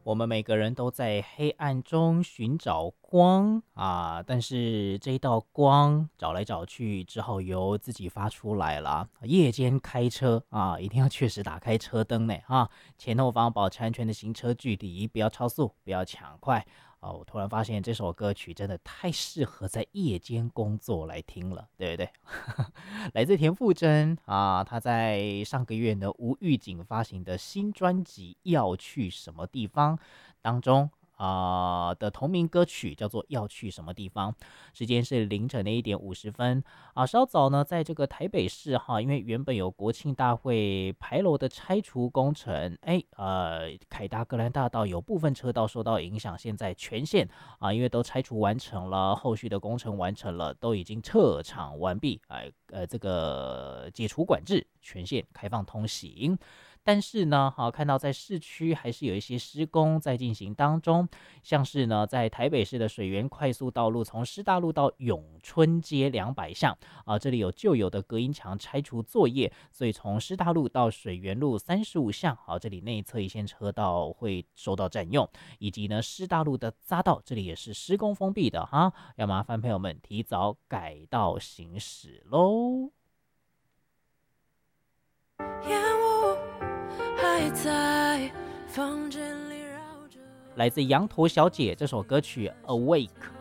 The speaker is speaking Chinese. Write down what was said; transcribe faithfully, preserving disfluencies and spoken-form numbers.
我们每个人都在黑暗中寻找光啊，但是这一道光找来找去，只好由自己发出来了。夜间开车啊，一定要确实打开车灯呢啊，前后方保持安全的行车距离，不要超速，不要抢快。啊，我突然发现这首歌曲真的太适合在夜间工作来听了，对不对？来自田馥甄啊，她在上个月呢无预警发行的新专辑《要去什么地方》当中啊的同名歌曲叫做《要去什么地方》。时间是凌晨的一点五十分啊。稍早呢，在这个台北市哈，因为原本有国庆大会牌楼的拆除工程，哎呃，凯达格兰大道有部分车道受到影响，现在全线啊，因为都拆除完成了，后续的工程完成了，都已经撤场完毕，哎呃，这个解除管制，全线开放通行。但是呢，好、看到在市区还是有一些施工在进行当中，像是呢，在台北市的水源快速道路，从师大路到永春街两百巷啊，这里有旧有的隔音墙拆除作业，所以从师大路到水源路三十五巷，好，这里内侧一线车道会受到占用，以及呢师大路的匝道，这里也是施工封闭的哈，要麻烦朋友们提早改道行驶喽。烟雾还在房间里绕着，来自羊驼小姐这首歌曲《Awake》